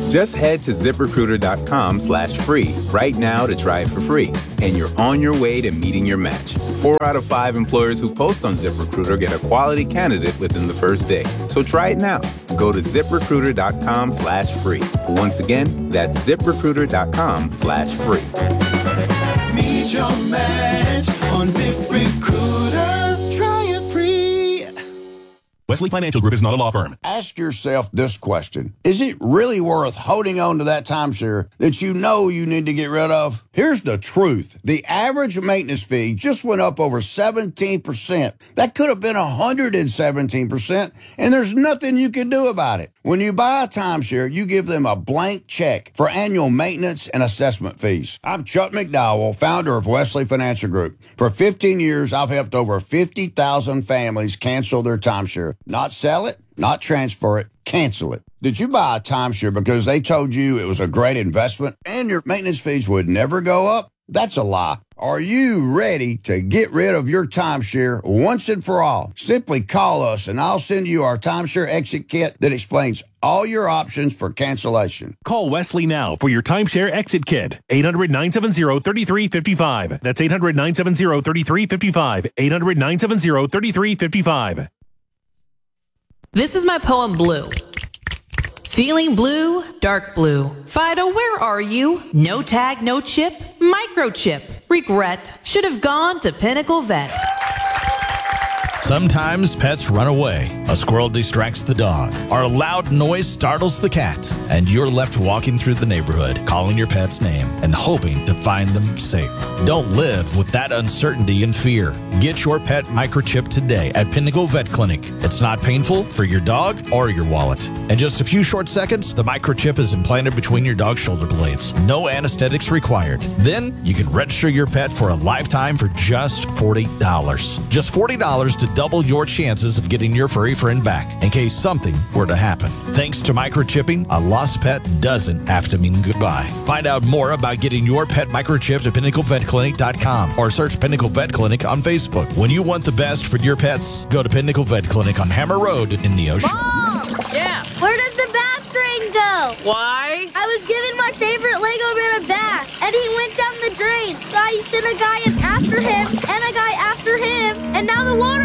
Just head to ZipRecruiter.com/free right now to try it for free. And you're on your way to meeting your match. 4 out of 5 employers who post on ZipRecruiter get a quality candidate within the first day. So try it now. Go to ZipRecruiter.com/free. Once again, that's ZipRecruiter.com/free. Meet your match on ZipRecruiter. Try it free. Wesley Financial Group is not a law firm. Ask yourself this question. Is it really worth holding on to that timeshare that you know you need to get rid of? Here's the truth. The average maintenance fee just went up over 17%. That could have been 117%, and there's nothing you can do about it. When you buy a timeshare, you give them a blank check for annual maintenance and assessment fees. I'm Chuck McDowell, founder of Wesley Financial Group. For 15 years, I've helped over 50,000 families cancel their timeshare. Not sell it, not transfer it, cancel it. Did you buy a timeshare because they told you it was a great investment and your maintenance fees would never go up? That's a lie. Are you ready to get rid of your timeshare once and for all? Simply call us and I'll send you our timeshare exit kit that explains all your options for cancellation. Call Wesley now for your timeshare exit kit. 800-970-3355. That's 800-970-3355. 800-970-3355. This is my poem, Blue. Feeling blue, dark blue. Fido, where are you? No tag, no chip, microchip. Regret, should have gone to Pinnacle Vet. Sometimes pets run away. A squirrel distracts the dog, or a loud noise startles the cat, and you're left walking through the neighborhood, calling your pet's name and hoping to find them safe. Don't live with that uncertainty and fear. Get your pet microchip today at Pinnacle Vet Clinic. It's not painful for your dog or your wallet. In just a few short seconds, the microchip is implanted between your dog's shoulder blades. No anesthetics required. Then you can register your pet for a lifetime for just $40. Just $40 to double your chances of getting your furry friend back in case something were to happen. Thanks to microchipping, a lost pet doesn't have to mean goodbye. Find out more about getting your pet microchipped at PinnacleVetClinic.com or search Pinnacle Vet Clinic on Facebook. When you want the best for your pets, go to Pinnacle Vet Clinic on Hammer Road in Neosho. Mom! Yeah. Where does the bath drain go? Why? I was giving my favorite Lego man a bath, and he went down the drain. So I sent a guy in after him, and a guy after him, and now the water